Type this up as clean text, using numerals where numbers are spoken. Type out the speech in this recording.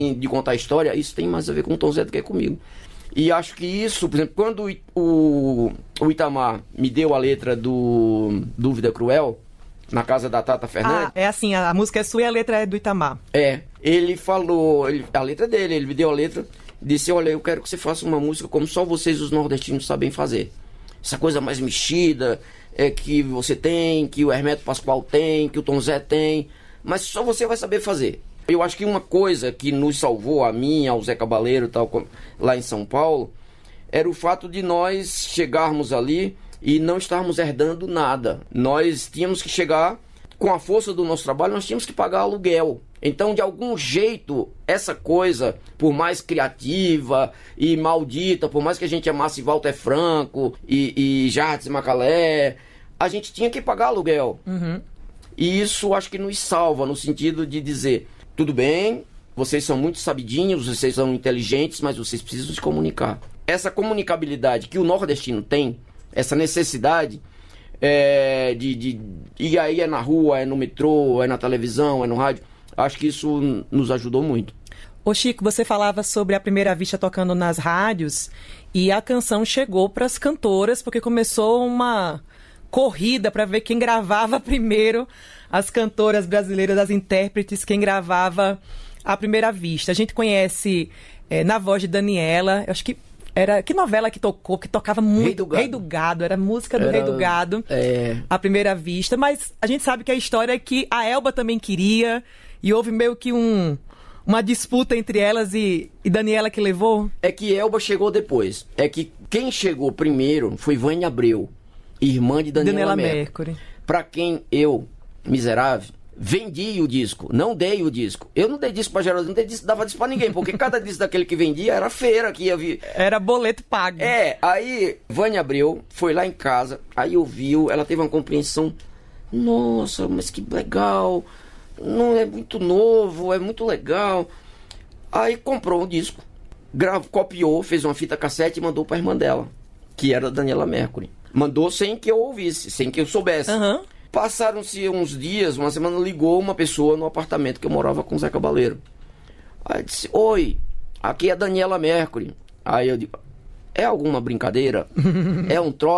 de contar a história, isso tem mais a ver com o Tom Zé do que comigo. E acho que isso, por exemplo, quando o Itamar me deu a letra do Dúvida Cruel, na casa da Tata Fernandes... é assim, a música é sua e a letra é do Itamar. Ele falou, a letra dele, ele me deu a letra, disse, olha, eu quero que você faça uma música como só vocês, os nordestinos, sabem fazer. Essa coisa mais mexida, que você tem, que o Hermeto Pascoal tem, que o Tom Zé tem, mas só você vai saber fazer. Eu acho que uma coisa que nos salvou, a mim, ao Zé Cabaleiro, tal, lá em São Paulo, era o fato de nós chegarmos ali e não estarmos herdando nada. Nós tínhamos que chegar, com a força do nosso trabalho, nós tínhamos que pagar aluguel. Então, de algum jeito, essa coisa, por mais criativa e maldita, por mais que a gente amasse Walter Franco e Jardim Macalé, a gente tinha que pagar aluguel. Uhum. E isso acho que nos salva, no sentido de dizer, tudo bem, vocês são muito sabidinhos, vocês são inteligentes, mas vocês precisam se comunicar. Essa comunicabilidade que o nordestino tem, essa necessidade e aí é na rua, é no metrô, é na televisão, é no rádio, acho que isso nos ajudou muito. Ô Chico, você falava sobre A Primeira Vista tocando nas rádios e a canção chegou para as cantoras porque começou uma corrida para ver quem gravava primeiro, as cantoras brasileiras, as intérpretes, quem gravava A Primeira Vista. A gente conhece na voz de Daniela, eu acho que era... Que novela que tocou? Que tocava muito... Rei do Gado. Era a música do Rei do Gado. A Primeira Vista. Mas a gente sabe que a história é que a Elba também queria e houve meio que uma disputa entre elas e Daniela que levou. É que Elba chegou depois. É que quem chegou primeiro foi Vânia Abreu, irmã de Daniela Mercury. Pra quem eu, miserável, vendi o disco, não dei o disco. Eu não dei disco pra Geraldo, não dava disco pra ninguém, porque cada disco daquele que vendia era feira que ia vir. Era boleto pago. Aí Vânia Abreu foi lá em casa, aí ouviu, ela teve uma compreensão, nossa, mas que legal, não é muito novo, é muito legal. Aí comprou o disco, copiou, fez uma fita cassete e mandou pra irmã dela, que era a Daniela Mercury. Mandou sem que eu ouvisse, sem que eu soubesse. Uhum. Passaram-se uns dias, uma semana, ligou uma pessoa no apartamento que eu morava com o Zé Cabaleiro. Aí disse, oi, aqui é a Daniela Mercury. Aí eu digo, é alguma brincadeira? É um troço?